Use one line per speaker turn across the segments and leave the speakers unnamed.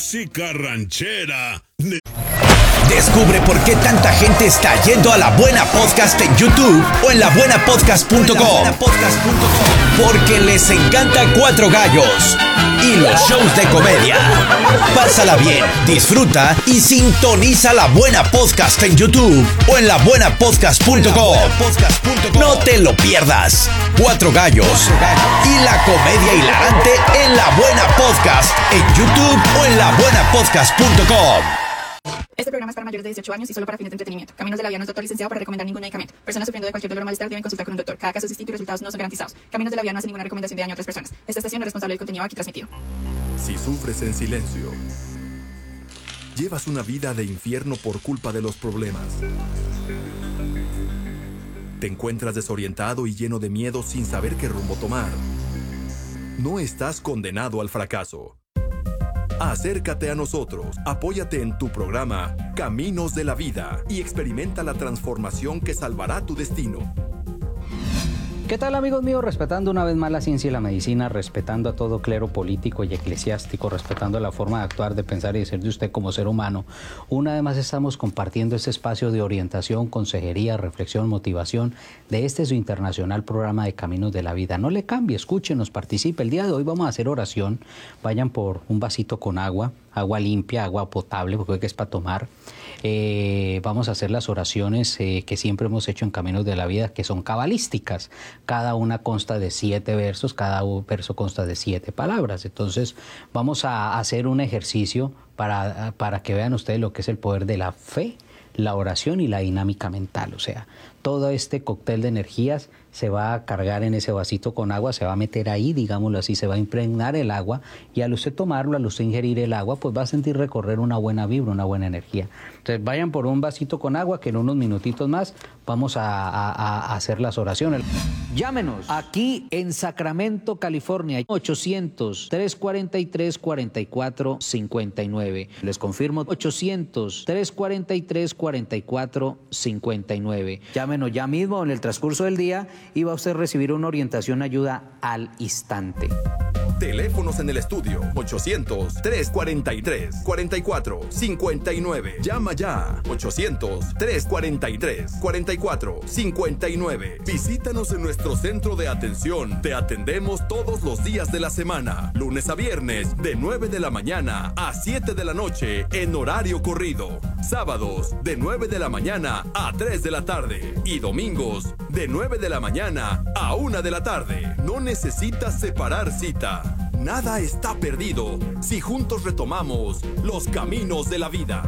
Música ranchera.
Descubre por qué tanta gente está yendo a La Buena Podcast en YouTube o en labuenapodcast.com. Porque les encanta Cuatro Gallos y los shows de comedia. Pásala bien, disfruta y sintoniza La Buena Podcast en YouTube o en labuenapodcast.com. No te lo pierdas. Cuatro Gallos y la comedia hilarante en La Buena Podcast en YouTube o en labuenapodcast.com.
Este programa es para mayores de 18 años y solo para fines de entretenimiento. Caminos de la Vida no es doctor licenciado para recomendar ningún medicamento. Personas sufriendo de cualquier dolor o malestar deben consultar con un doctor. Cada caso es distinto y los resultados no son garantizados. Caminos de la Vida no hace ninguna recomendación de daño a otras personas. Esta estación es responsable del contenido aquí transmitido.
Si sufres en silencio, llevas una vida de infierno por culpa de los problemas. Te encuentras desorientado y lleno de miedo sin saber qué rumbo tomar. No estás condenado al fracaso. Acércate a nosotros, apóyate en tu programa Caminos de la Vida y experimenta la transformación que salvará tu destino.
¿Qué tal, amigos míos? Respetando una vez más la ciencia y la medicina, respetando a todo clero político y eclesiástico, respetando la forma de actuar, de pensar y de ser de usted como ser humano. Una vez más estamos compartiendo este espacio de orientación, consejería, reflexión, motivación de este su internacional programa de Caminos de la Vida. No le cambie, escúchenos, participe. El día de hoy vamos a hacer oración. Vayan por un vasito con agua limpia, agua potable, porque es para tomar. Vamos a hacer las oraciones que siempre hemos hecho en Caminos de la Vida, que son cabalísticas. Cada una consta de 7 versos, cada verso consta de 7 palabras. Entonces vamos a hacer un ejercicio para que vean ustedes lo que es el poder de la fe, la oración y la dinámica mental. O sea, todo este cóctel de energías se va a cargar en ese vasito con agua, se va a meter ahí, digámoslo así, se va a impregnar el agua y al usted tomarlo, al usted ingerir el agua, pues va a sentir recorrer una buena vibra, una buena energía. Entonces vayan por un vasito con agua que en unos minutitos más vamos a hacer las oraciones. Llámenos aquí en Sacramento, California, 800-343-4459. Les confirmo, 800-343-4459. Llámenos ya mismo en el transcurso del día y va a usted recibir una orientación, ayuda al instante.
Teléfonos en el estudio 800-343-4459. Llama ya 800-343-4459. Visítanos en nuestro centro de atención. Te atendemos todos los días de la semana, lunes a viernes de 9 de la mañana a 7 de la noche en horario corrido. Sábados de 9 de la mañana a 3 de la tarde y domingos de 9 de la mañana a 1 de la tarde. No necesitas separar cita. Nada está perdido si juntos retomamos los caminos de la vida.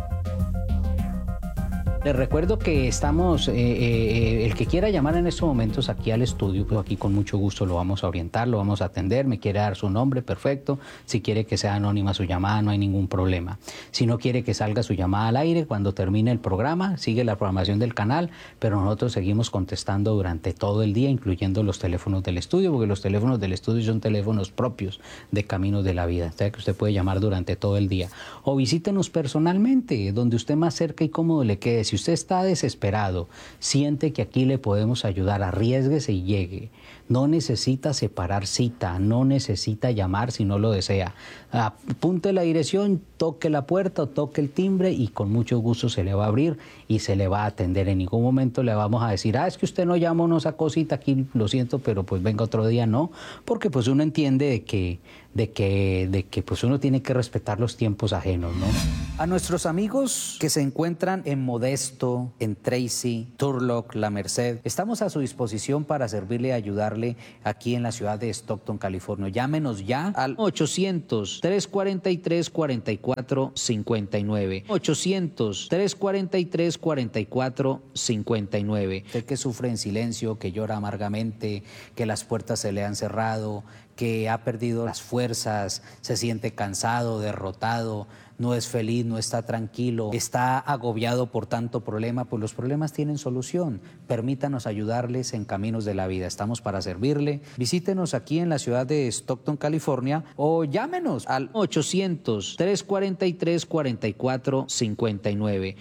Les recuerdo que estamos, el que quiera llamar en estos momentos aquí al estudio, pues aquí con mucho gusto lo vamos a orientar, lo vamos a atender. Me quiere dar su nombre, perfecto. Si quiere que sea anónima su llamada, no hay ningún problema. Si no quiere que salga su llamada al aire, cuando termine el programa, sigue la programación del canal, pero nosotros seguimos contestando durante todo el día, incluyendo los teléfonos del estudio, porque los teléfonos del estudio son teléfonos propios de Caminos de la Vida, o sea que usted puede llamar durante todo el día. O visítenos personalmente, donde usted más cerca y cómodo le quede. Si usted está desesperado, siente que aquí le podemos ayudar, arriésguese y llegue. No necesita separar cita, no necesita llamar si no lo desea. Apunte la dirección, toque la puerta o toque el timbre y con mucho gusto se le va a abrir y se le va a atender. En ningún momento le vamos a decir, es que usted no llamó, no sacó cita aquí, lo siento, pero pues venga otro día, no. Porque pues uno entiende de que pues uno tiene que respetar los tiempos ajenos, ¿no? A nuestros amigos que se encuentran en Modesto, en Tracy, Turlock, La Merced, estamos a su disposición para servirle y ayudarle aquí en la ciudad de Stockton, California. Llámenos ya al 800-343-4459. 800-343-4459. Usted que sufre en silencio, que llora amargamente, que las puertas se le han cerrado, que ha perdido las fuerzas, se siente cansado, derrotado, no es feliz, no está tranquilo, está agobiado por tanto problema, pues los problemas tienen solución. Permítanos ayudarles en Caminos de la Vida. Estamos para servirle. Visítenos aquí en la ciudad de Stockton, California, o llámenos al 800-343-4459.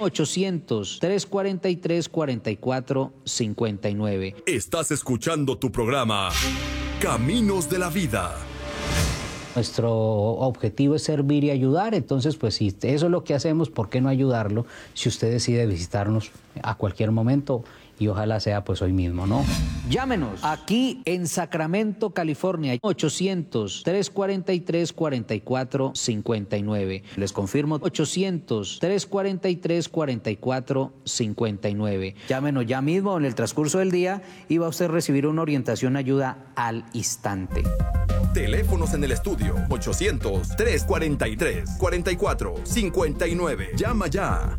800-343-4459.
Estás escuchando tu programa Caminos de la Vida.
Nuestro objetivo es servir y ayudar, entonces pues si eso es lo que hacemos, ¿por qué no ayudarlo si usted decide visitarnos a cualquier momento? Y ojalá sea pues hoy mismo, ¿no? Llámenos aquí en Sacramento, California, 800-343-4459. Les confirmo, 800-343-4459. Llámenos ya mismo en el transcurso del día y va a usted recibir una orientación, ayuda al instante.
Teléfonos en el estudio 800-343-4459. Llama ya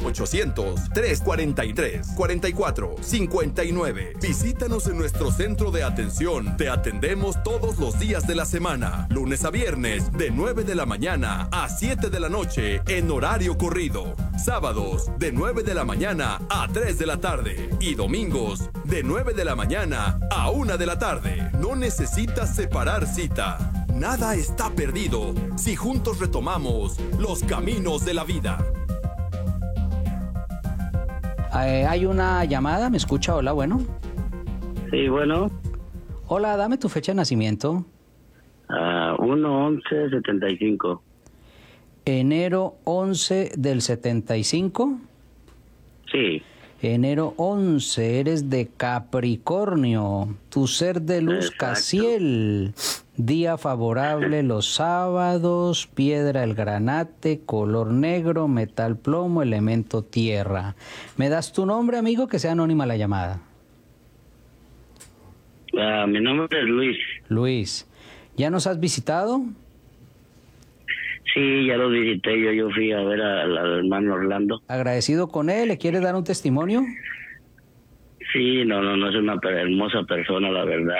800-343-4459. Visítanos en nuestro centro de atención. Te atendemos todos los días de la semana, lunes a viernes, de 9 de la mañana a 7 de la noche en horario corrido. Sábados de 9 de la mañana a 3 de la tarde y domingos de 9 de la mañana a 1 de la tarde. No necesitas separar cita. Nada está perdido si juntos retomamos los caminos de la vida.
Hay una llamada, ¿me escucha? Hola, bueno.
Sí, bueno.
Hola, dame tu fecha de nacimiento.
1/11/75.
Enero 11 del 75.
Sí.
Enero 11, eres de Capricornio, tu ser de luz.
Exacto.
Casiel, día favorable los sábados, piedra el granate, color negro, metal plomo, elemento tierra. ¿Me das tu nombre, amigo, que sea anónima la llamada?
Mi nombre es Luis.
Luis, ¿ya nos has visitado?
Sí, ya lo visité. Yo fui a ver al hermano Orlando.
Agradecido con él, ¿le quieres dar un testimonio?
Sí, no, es una hermosa persona, la verdad,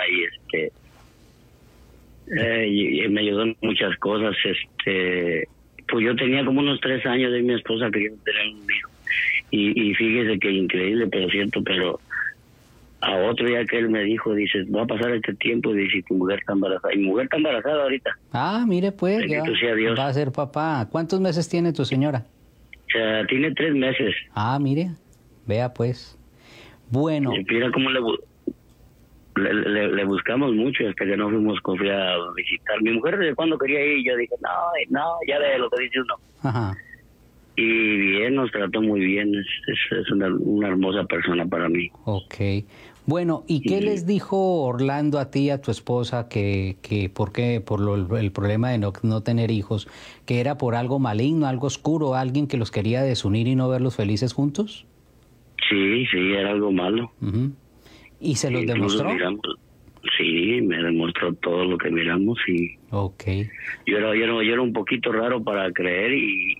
y me ayudó en muchas cosas. Pues yo tenía como unos 3 años de mi esposa quería tener un hijo, y fíjese que increíble, pero cierto, pero a otro día que él me dijo, dice, va a pasar este tiempo, dice, tu mujer está embarazada, y mi mujer está embarazada ahorita.
Ah, mire pues, ya
Bendito sea Dios.
va a ser papá. ¿Cuántos meses tiene tu señora?
O sea, tiene 3 meses.
Ah, mire, vea pues. Bueno.
Y mira cómo le buscamos mucho hasta que no fui a visitar. Mi mujer desde cuando quería ir, yo dije, no, ya ve lo que dice uno.
Ajá.
Y bien, nos trató muy bien, es una hermosa persona para mí.
Ok. Bueno, ¿y qué les dijo Orlando a ti y a tu esposa que por qué, el problema de no tener hijos, que era por algo maligno, algo oscuro, alguien que los quería desunir y no verlos felices juntos?
Sí, era algo malo.
Uh-huh. ¿Y se los
Incluso
demostró?
Sí, me demostró todo lo que miramos y
Ok.
yo era un poquito raro para creer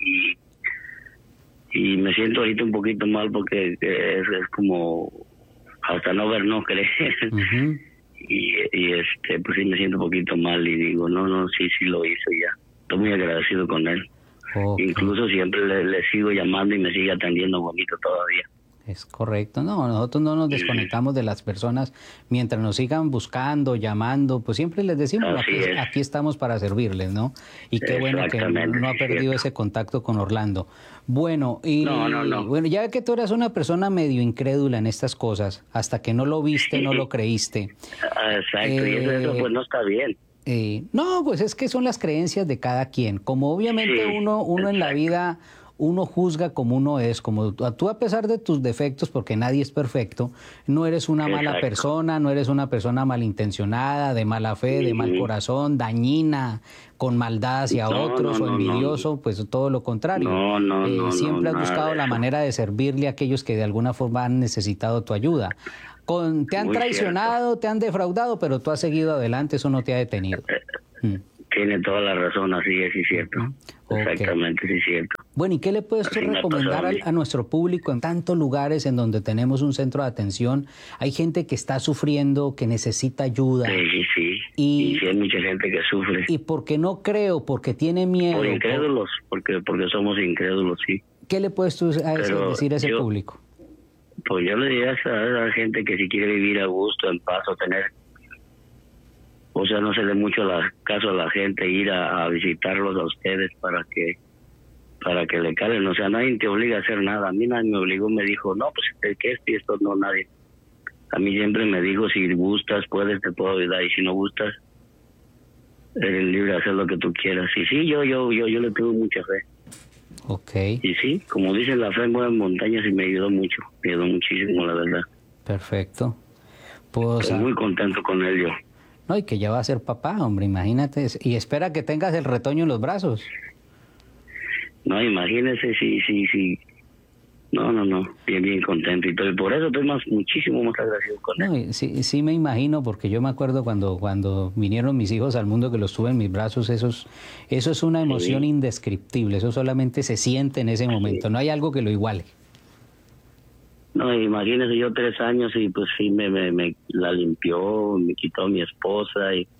y me siento ahorita un poquito mal porque es como hasta no ver, no creer.
Uh-huh.
y pues sí me siento un poquito mal y digo, no, sí lo hizo ya. Estoy muy agradecido con él.
Okay.
Incluso siempre le sigo llamando y me sigue atendiendo bonito todavía.
Es correcto. No, nosotros no nos desconectamos de las personas mientras nos sigan buscando, llamando, pues siempre les decimos, aquí estamos para servirles, ¿no? Y qué bueno que no ha perdido ese contacto con Orlando. Bueno, y
No.
bueno, ya que tú eras una persona medio incrédula en estas cosas, hasta que no lo viste, no lo creíste.
Exacto, y eso pues no está bien.
No, pues es que son las creencias de cada quien. Como obviamente uno en la vida, uno juzga como uno es, como tú a pesar de tus defectos, porque nadie es perfecto, no eres una mala persona, no eres una persona malintencionada, de mala fe, de mal corazón, dañina, con maldad hacia otros o envidioso, pues todo lo contrario. Siempre has buscado la manera de servirle a aquellos que de alguna forma han necesitado tu ayuda. Te han traicionado, te han defraudado, pero tú has seguido adelante, eso no te ha detenido.
Tiene toda la razón, así es, sí es cierto. Exactamente, sí es cierto.
Bueno, ¿y qué le puedes tú recomendar a nuestro público en tantos lugares en donde tenemos un centro de atención? Hay gente que está sufriendo, que necesita ayuda.
Sí. Y sí hay mucha gente que sufre.
Y porque no creo, porque tiene miedo.
Por incrédulos, porque somos incrédulos, sí.
¿Qué le puedes tú decir a ese público?
Pues yo le diría a la gente que si quiere vivir a gusto, en paz, o tener... O sea, no se le mucho caso a la gente ir a visitarlos a ustedes para que le calen. O sea, nadie te obliga a hacer nada. A mí nadie me obligó, me dijo, no, pues que esto no, nadie. A mí siempre me dijo, si gustas, te puedo ayudar. Y si no gustas, eres libre de hacer lo que tú quieras. Y sí, yo le tuve mucha fe.
Ok.
Y sí, como dicen, la fe mueve montañas y me ayudó mucho, me ayudó muchísimo, la verdad.
Perfecto. Pues,
Estoy muy contento con él yo.
no, y que ya va a ser papá, hombre, imagínate. Y espera que tengas el retoño en los brazos.
No, imagínese, sí. No, bien contento. Y por eso estoy muchísimo más agradecido con él.
No, y sí me imagino, porque yo me acuerdo cuando vinieron mis hijos al mundo, que los tuve en mis brazos, eso es una emoción indescriptible, eso solamente se siente en ese momento, no hay algo que lo iguale.
No, imagínese, yo 3 años y pues sí me la limpió, me quitó a mi esposa y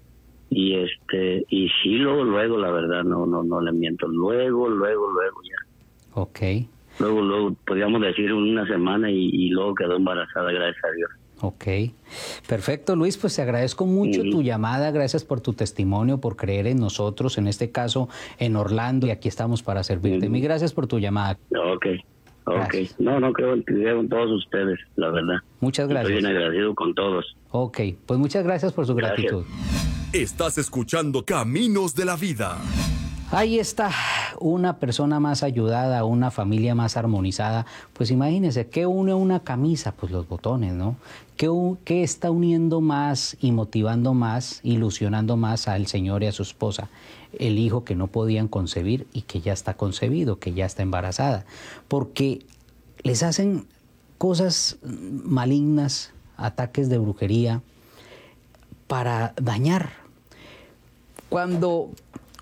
sí, luego la verdad, no le miento, luego ya.
Ok.
Luego, podríamos decir una semana y luego quedó embarazada, gracias a Dios.
Ok, perfecto, Luis, pues te agradezco mucho tu llamada, gracias por tu testimonio, por creer en nosotros, en este caso en Orlando, y aquí estamos para servirte. Mil gracias por tu llamada.
Ok.
Gracias.
No, creo en todos ustedes, la verdad.
Muchas gracias.
Estoy bien agradecido con todos.
Ok, pues muchas gracias por su gratitud.
Estás escuchando Caminos de la Vida.
Ahí está, una persona más ayudada, una familia más armonizada. Pues imagínense, ¿qué une una camisa? Pues los botones, ¿no? ¿Qué está uniendo más y motivando más, ilusionando más al señor y a su esposa? El hijo que no podían concebir y que ya está concebido, que ya está embarazada. Porque les hacen cosas malignas, ataques de brujería, para dañar. Cuando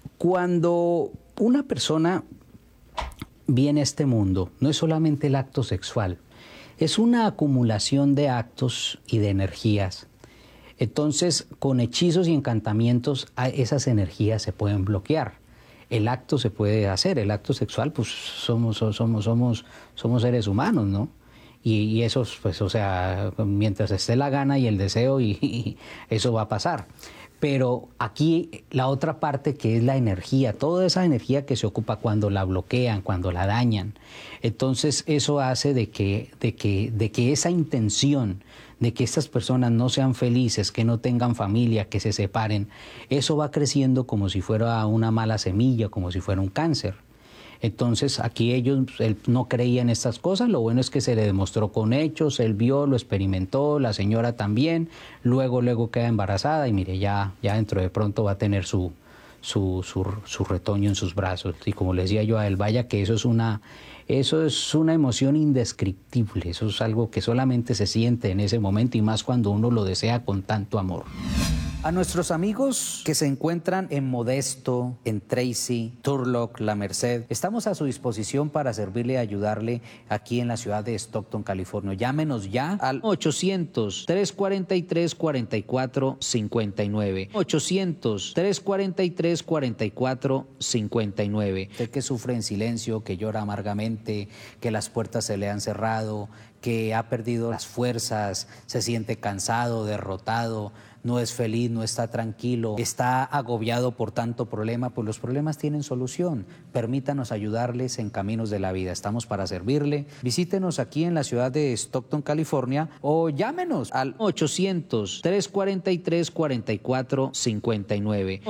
una persona viene a este mundo, no es solamente el acto sexual, es una acumulación de actos y de energías. Entonces, con hechizos y encantamientos, esas energías se pueden bloquear. El acto se puede hacer, el acto sexual, pues somos seres humanos, ¿no? Y eso, pues, o sea, mientras esté la gana y el deseo, y eso va a pasar. Pero aquí la otra parte, que es la energía, toda esa energía que se ocupa cuando la bloquean, cuando la dañan. Entonces eso hace de que esa intención de que estas personas no sean felices, que no tengan familia, que se separen, eso va creciendo como si fuera una mala semilla, como si fuera un cáncer. Entonces aquí él no creía en estas cosas, lo bueno es que se le demostró con hechos, él vio, lo experimentó, la señora también, luego queda embarazada y mire, ya dentro de pronto va a tener su retoño en sus brazos. Y como le decía yo a él, vaya que eso es una emoción indescriptible, eso es algo que solamente se siente en ese momento, y más cuando uno lo desea con tanto amor. A nuestros amigos que se encuentran en Modesto, en Tracy, Turlock, La Merced, estamos a su disposición para servirle y ayudarle aquí en la ciudad de Stockton, California. Llámenos ya al 800-343-4459. 800-343-4459. Usted que sufre en silencio, que llora amargamente, que las puertas se le han cerrado, que ha perdido las fuerzas, se siente cansado, derrotado, no es feliz, no está tranquilo, está agobiado por tanto problema, pues los problemas tienen solución. Permítanos ayudarles en Caminos de la Vida. Estamos para servirle. Visítenos aquí en la ciudad de Stockton, California, o llámenos al 800-343-4459.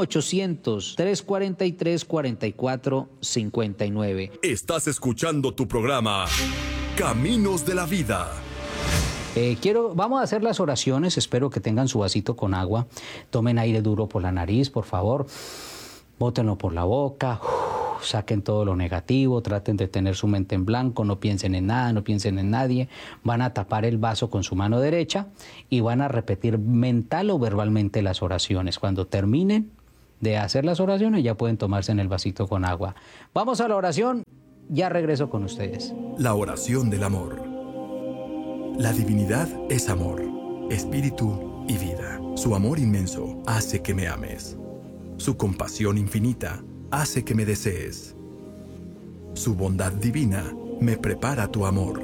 800-343-4459.
Estás escuchando tu programa Caminos de la Vida.
Vamos a hacer las oraciones, espero que tengan su vasito con agua, tomen aire duro por la nariz, por favor, bótenlo por la boca, saquen todo lo negativo, traten de tener su mente en blanco, no piensen en nada, no piensen en nadie, van a tapar el vaso con su mano derecha y van a repetir mental o verbalmente las oraciones. Cuando terminen de hacer las oraciones ya pueden tomarse en el vasito con agua. Vamos a la oración, ya regreso con ustedes.
La oración del amor. La divinidad es amor, espíritu y vida. Su amor inmenso hace que me ames. Su compasión infinita hace que me desees. Su bondad divina me prepara tu amor.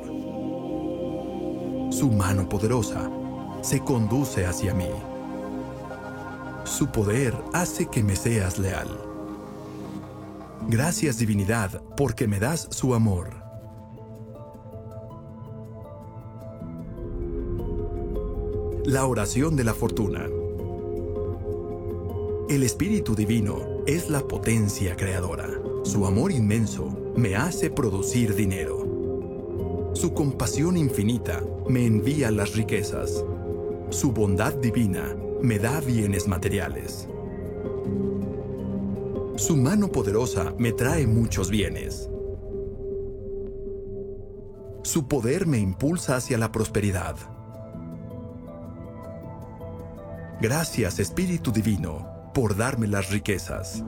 Su mano poderosa se conduce hacia mí. Su poder hace que me seas leal. Gracias, divinidad, porque me das su amor. La oración de la fortuna. El Espíritu Divino es la potencia creadora. Su amor inmenso me hace producir dinero. Su compasión infinita me envía las riquezas. Su bondad divina me da bienes materiales. Su mano poderosa me trae muchos bienes. Su poder me impulsa hacia la prosperidad. Gracias, Espíritu Divino, por darme las riquezas.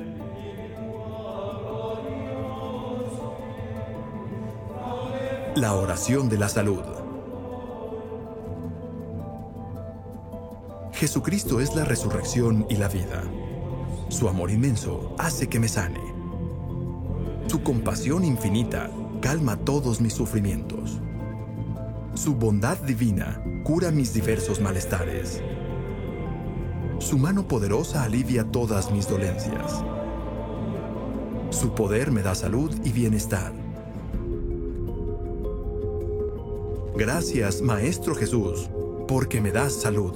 La oración de la salud. Jesucristo es la resurrección y la vida. Su amor inmenso hace que me sane. Su compasión infinita calma todos mis sufrimientos. Su bondad divina cura mis diversos malestares. Su mano poderosa alivia todas mis dolencias. Su poder me da salud y bienestar. Gracias, Maestro Jesús, porque me das salud.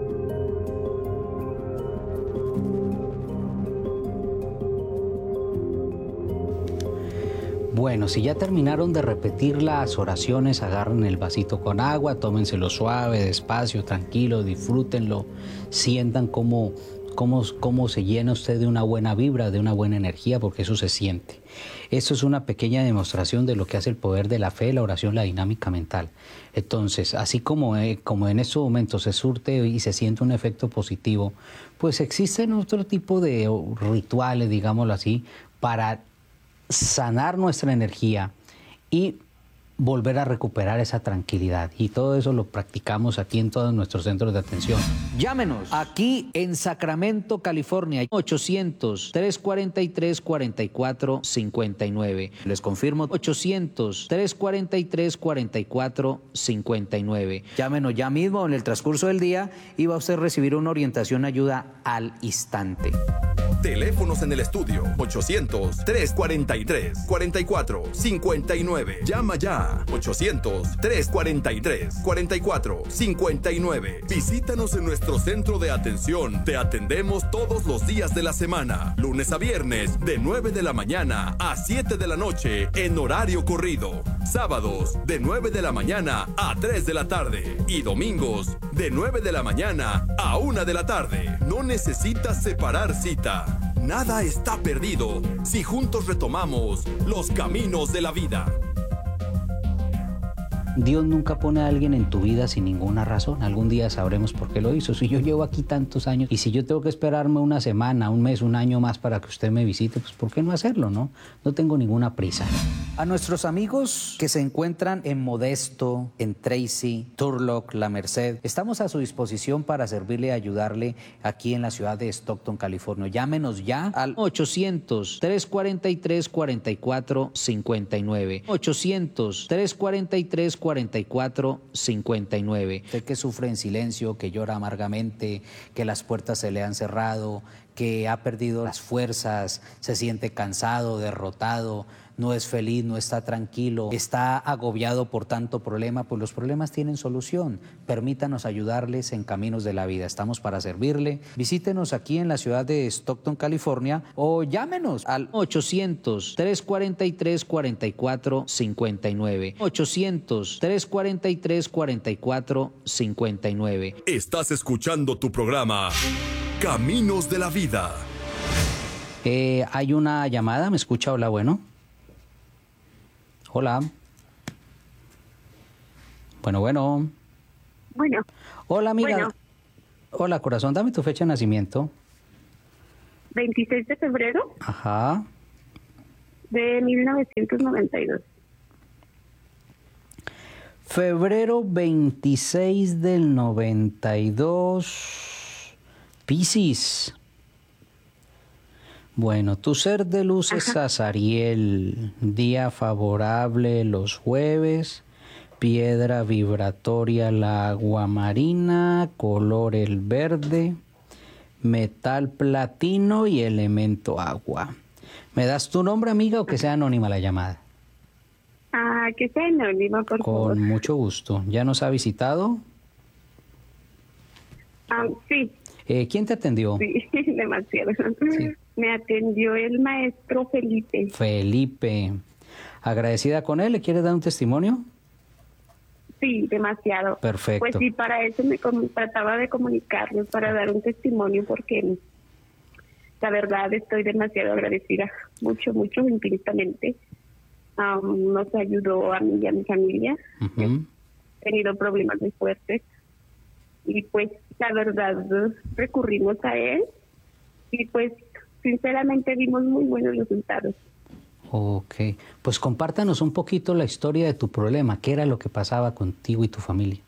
Bueno, si ya terminaron de repetir las oraciones, agarren el vasito con agua, tómenselo suave, despacio, tranquilo, disfrútenlo, sientan cómo se llena usted de una buena vibra, de una buena energía, porque eso se siente. Esto es una pequeña demostración de lo que hace el poder de la fe, la oración, la dinámica mental. Entonces, así como en estos momentos se surte y se siente un efecto positivo, pues existen otro tipo de rituales, digámoslo así, para sanar nuestra energía y volver a recuperar esa tranquilidad. Y todo eso lo practicamos aquí en todos nuestros centros de atención. Llámenos aquí en Sacramento, California, 800-343-4459. Les confirmo, 800-343-4459. Llámenos ya mismo en el transcurso del día y va a usted recibir una orientación, ayuda al instante.
Teléfonos en el estudio 800-343-4459. Llama ya 800-343-4459. Visítanos en nuestro centro de atención. Te atendemos todos los días de la semana, lunes a viernes, de 9 de la mañana a 7 de la noche en horario corrido. Sábados de 9 de la mañana a 3 de la tarde y domingos de 9 de la mañana a 1 de la tarde. No necesitas separar cita. Nada está perdido si juntos retomamos los caminos de la vida.
Dios nunca pone a alguien en tu vida sin ninguna razón. Algún día sabremos por qué lo hizo. Si yo llevo aquí tantos años y si yo tengo que esperarme una semana, un mes, un año más para que usted me visite, pues ¿por qué no hacerlo, no? No tengo ninguna prisa. A nuestros amigos que se encuentran en Modesto, en Tracy, Turlock, La Merced, estamos a su disposición para servirle y ayudarle aquí en la ciudad de Stockton, California. Llámenos ya al 800-343-4459. 800-343-4459. Usted que sufre en silencio, que llora amargamente, que las puertas se le han cerrado, que ha perdido las fuerzas, se siente cansado, derrotado, no es feliz, no está tranquilo, está agobiado por tanto problema, pues los problemas tienen solución. Permítanos ayudarles en Caminos de la Vida. Estamos para servirle. Visítenos aquí en la ciudad de Stockton, California, o llámenos al 800-343-4459. 800-343-4459.
Estás escuchando tu programa Caminos de la Vida.
Hay una llamada, ¿me escucha? Hola, bueno. Hola. Bueno. Hola, amiga.
Bueno.
Hola, corazón, dame tu fecha de nacimiento.
26 de febrero
Ajá.
de 1992.
Febrero 26 del 92. Piscis. Bueno, tu ser de luz es Azariel, día favorable los jueves, piedra vibratoria la aguamarina, color el verde, metal platino y elemento agua. ¿Me das tu nombre, amiga, o que sea anónima la llamada?
Que sea anónima, por favor.
Con mucho gusto. ¿Ya nos ha visitado?
Sí.
¿Quién te atendió?
Sí, demasiado.
Sí.
Me atendió el maestro Felipe.
Felipe. ¿Agradecida con él? ¿Le quieres dar un testimonio?
Sí, demasiado.
Perfecto.
Pues sí, para eso trataba de comunicarnos, para dar un testimonio, porque la verdad estoy demasiado agradecida, mucho, infinitamente. Nos ayudó a mí y a mi familia.
Uh-huh.
He tenido problemas muy fuertes y pues la verdad recurrimos a él y pues sinceramente vimos muy buenos resultados.
Ok, pues compártanos un poquito la historia de tu problema. ¿Qué era lo que pasaba contigo y tu familia?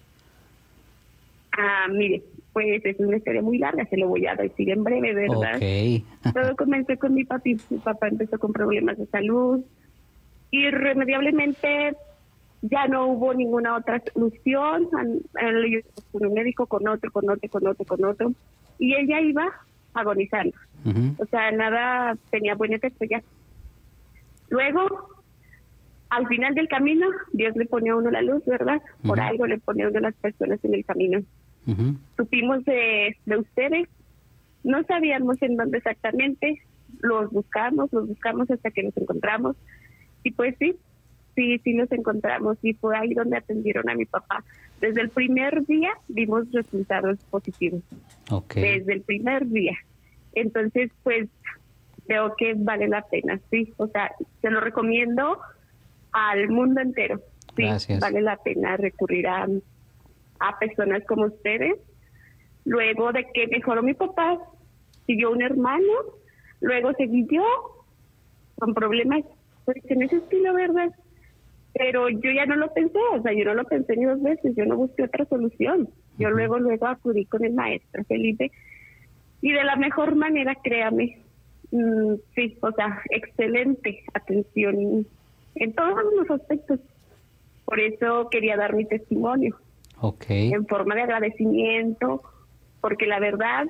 Mire, pues es una historia muy larga, se lo voy a decir en breve, ¿verdad?
Ok.
Todo comenzó con mi papi. Mi papá empezó con problemas de salud. Irremediablemente ya no hubo ninguna otra solución. Con un médico, con otro. Y él ya iba agonizando.
Uh-huh.
O sea, nada tenía buen efecto ya. Luego, al final del camino, Dios le pone a uno la luz, ¿verdad? Por algo le pone a uno las personas en el camino.
Uh-huh.
Supimos de ustedes, no sabíamos en dónde exactamente, los buscamos hasta que los encontramos. Y pues sí los encontramos y fue ahí donde atendieron a mi papá. Desde el primer día vimos resultados positivos.
Okay.
Desde el primer día. Entonces, pues, creo que vale la pena, sí. O sea, se lo recomiendo al mundo entero. Sí,
gracias.
Vale la pena recurrir a personas como ustedes. Luego de que mejoró mi papá, siguió un hermano, luego seguí yo con problemas pues en ese estilo, ¿verdad? Pero yo ya no lo pensé, o sea, yo no lo pensé ni dos veces, yo no busqué otra solución. Yo luego acudí con el maestro Felipe y de la mejor manera, créame, sí, o sea, excelente atención en todos los aspectos. Por eso quería dar mi testimonio.
Okay.
En forma de agradecimiento, porque la verdad,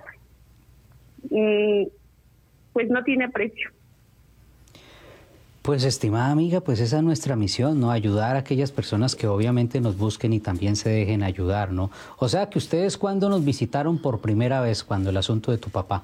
pues no tiene precio.
Pues estimada amiga, pues esa es nuestra misión, ¿no? Ayudar a aquellas personas que obviamente nos busquen y también se dejen ayudar, ¿no? O sea, que ustedes, ¿cuándo nos visitaron por primera vez? ¿Cuando el asunto de tu papá?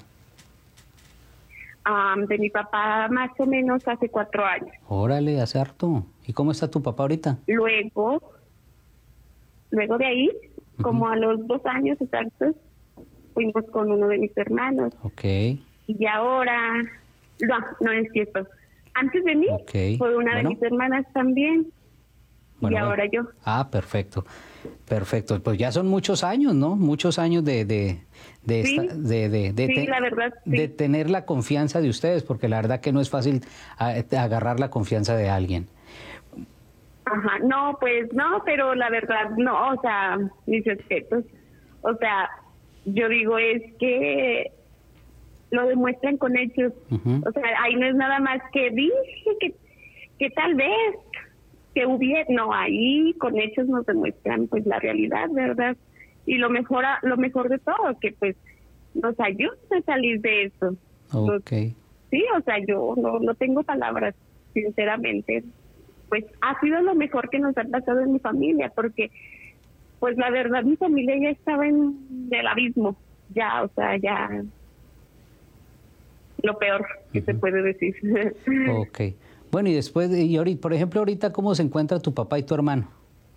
De mi papá más o menos hace 4 años.
Órale, hace harto. ¿Y cómo está tu papá ahorita?
Luego de ahí, como a los 2 años exactos, fuimos con uno de mis hermanos.
Okay.
Y ahora, no es cierto. Antes de mí fue una de mis hermanas también.
Bueno,
y ahora yo.
Ah, perfecto. Perfecto. Pues ya son muchos años, ¿no? Muchos años de
la verdad, sí.
De tener la confianza de ustedes, porque la verdad que no es fácil agarrar la confianza de alguien.
Ajá, no, pues no, pero la verdad no, o sea, mis respetos. O sea, yo digo es que lo demuestran con hechos. Uh-huh. O sea, ahí no es nada más que dije que tal vez que hubiera, no, ahí con hechos nos demuestran pues la realidad, ¿verdad? Y lo mejor de todo, que pues nos ayuda a salir de eso.
Okay.
Sí, o sea, yo no tengo palabras, sinceramente. Pues ha sido lo mejor que nos ha pasado en mi familia, porque pues la verdad mi familia ya estaba en el abismo, ya, o sea, ya lo peor que se puede decir.
Okay. Bueno, y después, ahorita, por ejemplo, ahorita, ¿cómo se encuentra tu papá y tu hermano?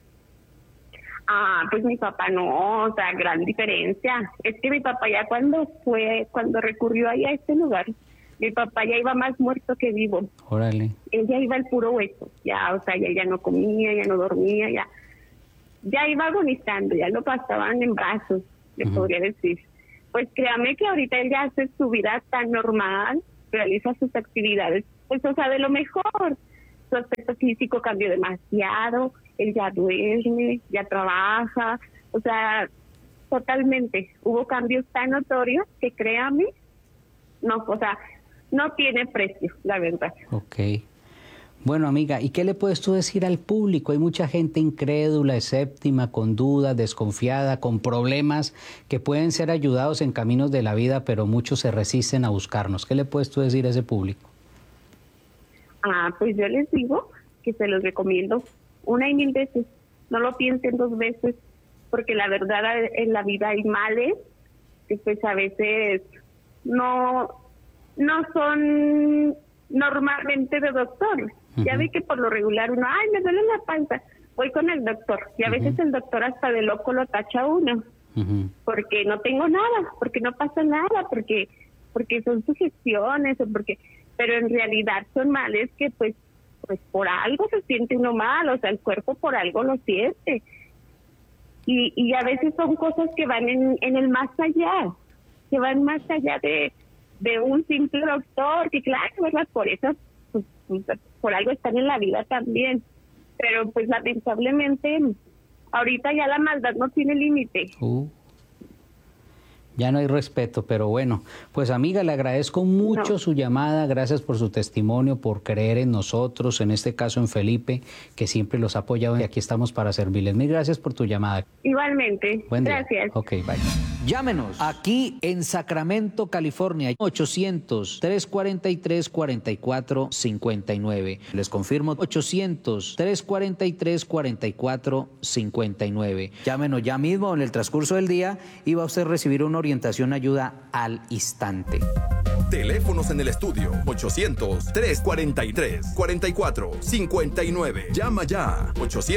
Pues mi papá no, o sea, gran diferencia. Es que mi papá ya cuando recurrió ahí a este lugar, mi papá ya iba más muerto que vivo.
Órale.
Él ya iba al puro hueso, ya, o sea, ya no comía, ya no dormía, ya iba agonizando, ya lo pasaban en brazos, le podría decir. Pues créame que ahorita él ya hace su vida tan normal, realiza sus actividades, pues o sea, de lo mejor. Su aspecto físico cambió demasiado, él ya duerme, ya trabaja, o sea, totalmente. Hubo cambios tan notorios que créame, no, o sea, no tiene precio, la verdad.
Okay. Bueno, amiga, ¿y qué le puedes tú decir al público? Hay mucha gente incrédula, escéptica, con dudas, desconfiada, con problemas que pueden ser ayudados en caminos de la vida, pero muchos se resisten a buscarnos. ¿Qué le puedes tú decir a ese público?
Pues yo les digo que se los recomiendo 1 y 1000 veces. No lo piensen 2 veces, porque la verdad en la vida hay males que pues a veces no son normalmente de doctor. Ya ve que por lo regular uno, ay, me duele la panza, voy con el doctor. Y a veces el doctor hasta de loco lo tacha a uno. Porque no tengo nada, porque no pasa nada, porque son sugestiones, o pero en realidad son males que pues por algo se siente uno mal, o sea, el cuerpo por algo lo siente. Y a veces son cosas que van en el más allá, que van más allá de un simple doctor, que claro, ¿verdad? Por eso, pues, por algo están en la vida también. Pero pues lamentablemente, ahorita ya la maldad no tiene límite.
Ya no hay respeto, pero bueno, pues amiga, le agradezco mucho su llamada, gracias por su testimonio, por creer en nosotros, en este caso en Felipe, que siempre los ha apoyado y aquí estamos para servirles. Mil gracias por tu llamada.
Igualmente.
Buen día.
Gracias.
Ok, bye. Llámenos aquí en Sacramento, California, 800-343-4459. Les confirmo, 800-343-4459. Llámenos ya mismo en el transcurso del día y va a usted recibir una orientación, ayuda al instante.
Teléfonos en el estudio 800-343-4459. Llama ya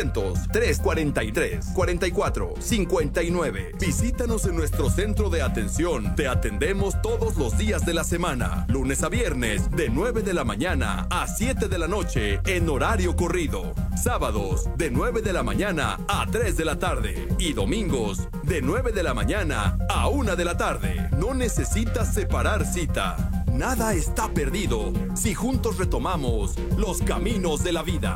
800-343-4459. Visítanos en nuestro centro de atención. Te atendemos todos los días de la semana, lunes a viernes de 9 de la mañana a 7 de la noche en horario corrido. Sábados de 9 de la mañana a 3 de la tarde y domingos de 9 de la mañana a 1 de la tarde. No necesitas separar cita. Nada está perdido si juntos retomamos los caminos de la vida.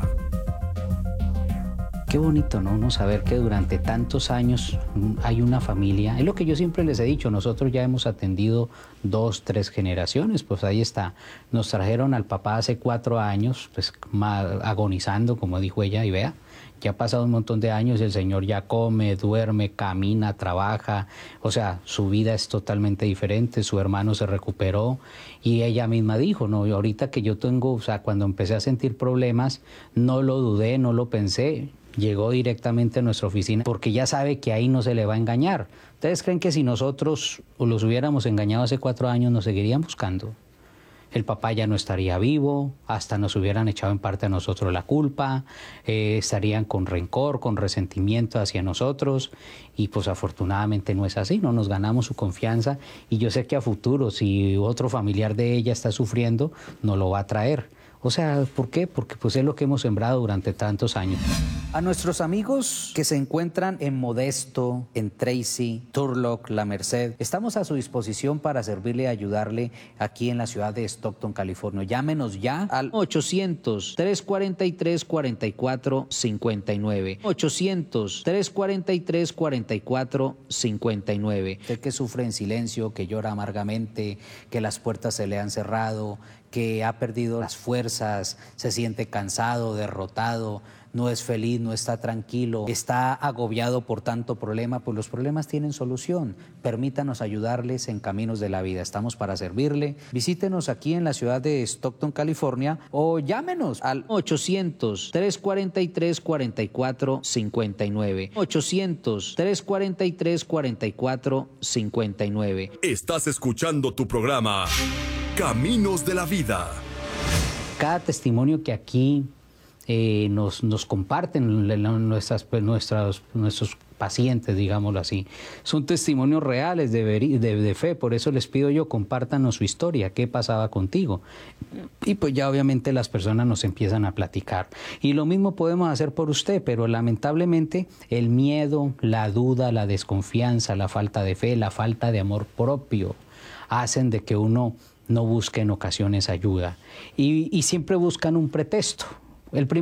Qué bonito, ¿no? Uno saber que durante tantos años hay una familia. Es lo que yo siempre les he dicho, nosotros ya hemos atendido 2, 3 generaciones, pues ahí está. Nos trajeron al papá hace 4 años, pues agonizando, como dijo ella, y vea, ya ha pasado un montón de años, el señor ya come, duerme, camina, trabaja, o sea, su vida es totalmente diferente, su hermano se recuperó y ella misma dijo, no, ahorita que yo tengo, o sea, cuando empecé a sentir problemas, no lo dudé, no lo pensé, llegó directamente a nuestra oficina porque ya sabe que ahí no se le va a engañar. ¿Ustedes creen que si nosotros los hubiéramos engañado hace 4 años nos seguirían buscando? El papá ya no estaría vivo, hasta nos hubieran echado en parte a nosotros la culpa, estarían con rencor, con resentimiento hacia nosotros y pues afortunadamente no es así, no nos ganamos su confianza y yo sé que a futuro si otro familiar de ella está sufriendo, nos lo va a traer. O sea, ¿por qué? Porque pues es lo que hemos sembrado durante tantos años. A nuestros amigos que se encuentran en Modesto, en Tracy, Turlock, La Merced, estamos a su disposición para servirle y ayudarle aquí en la ciudad de Stockton, California. Llámenos ya al 800-343-4459. 800-343-4459. Usted que sufre en silencio, que llora amargamente, que las puertas se le han cerrado, que ha perdido las fuerzas, se siente cansado, derrotado, no es feliz, no está tranquilo, está agobiado por tanto problema, pues los problemas tienen solución. Permítanos ayudarles en Caminos de la Vida. Estamos para servirle. Visítenos aquí en la ciudad de Stockton, California, o llámenos al 800-343-4459. 800-343-4459.
Estás escuchando tu programa Caminos de la Vida.
Cada testimonio que aquí nos comparten nuestros pacientes, digámoslo así, son testimonios reales de fe. Por eso les pido yo, compártanos su historia, qué pasaba contigo. Y pues ya obviamente las personas nos empiezan a platicar. Y lo mismo podemos hacer por usted, pero lamentablemente el miedo, la duda, la desconfianza, la falta de fe, la falta de amor propio hacen de que uno no busque en ocasiones ayuda y siempre buscan un pretexto.